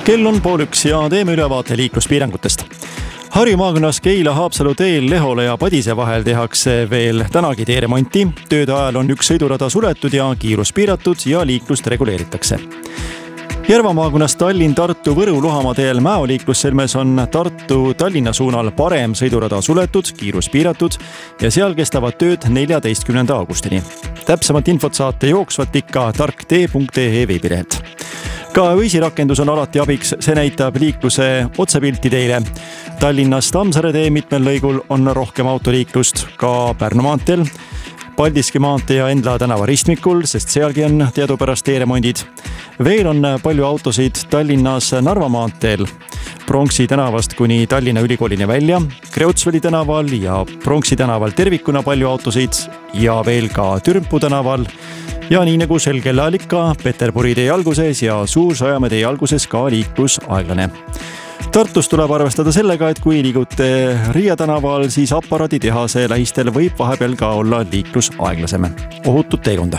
Kell on 12 ja teeme ülevaate liikluspiirangutest. Harju maakonnas Keila Haapsalu teel Lehole ja Padise vahel tehakse veel tänagi teeremonti. Tööde ajal on üks sõidurada suletud ja kiirus piiratud ja liiklust reguleeritakse. Järva maakonnas Tallinn-Tartu-Võru-Luhamaa teel Mäoliiklusselmes on Tartu-Tallinna suunal parem sõidurada suletud, kiirus piiratud ja seal kestavad tööd 14. augustini. Täpsemat infot saate jooksvat ikka tarktee.ee veebirehelt. Ka Õisi-rakendus on alati abiks, see näitab liikluse otsepilti teile. Tallinnas Tammsaare tee mitmel lõigul on rohkem autoliiklust, ka Pärnu maanteel, Paldiski maantee ja Endla tänava ristmikul, sest sealgi on teadupärast teeremondid. Veel on palju autosid Tallinnas Narva maanteel, Pronksi tänavast kuni Tallinna Ülikoolini välja, Kreutzwaldi tänaval ja Pronksi tänaval tervikuna palju autosid ja veel ka Türmpu tänaval. Ja nii nagu sel kellaajal ikka Peterburi tee alguses ja Suur-Sajamäe tee alguses ka liiklus aeglane. Tartus tuleb arvestada sellega, et kui liigute Riia tänaval, siis aparaaditehase lähistel võib vahepeal ka olla liiklus aeglasem. Ohutut teekonda!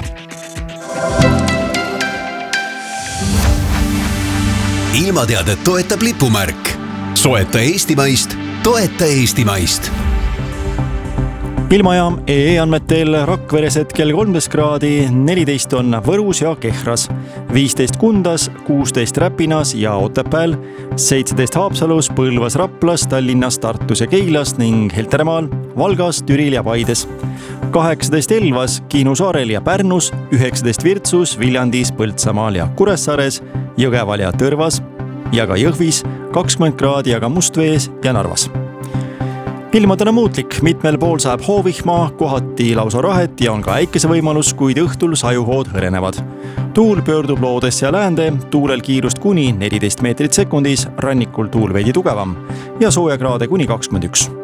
Ilmateadet toetab lipumärk. Soeta Eestimaist, toeta Eestimaist. Ilmajaam EE andmetel Rakveres hetkel 13 kraadi, 14 on Võrus ja Kehras, 15 Kundas, 16 Räpinas ja Otepääl, 17 Haapsalus, Põlvas, Raplas, Tallinnas, Tartus ja Keilas ning Helteremaal, Valgas, Türil ja Paides, 18 Elvas, Kihnu saarel ja Pärnus, 19 Virtsus, Viljandis, Põltsamaal ja Kuressaares, Jõgeval ja Tõrvas ja ka Jõhvis, 20 kraadi ja ka Mustvees ja Narvas. Ilmad on muutlik, mitmel pool saab hoovihma, kohati lausa rahet ja on ka äikese võimalus, kuid õhtul sajuhood hõrenevad. Tuul pöördub loodesse ja läände, tuulel kiirust kuni 14 meetrit sekundis, rannikul tuul veidi tugevam ja soojakraade kuni 21.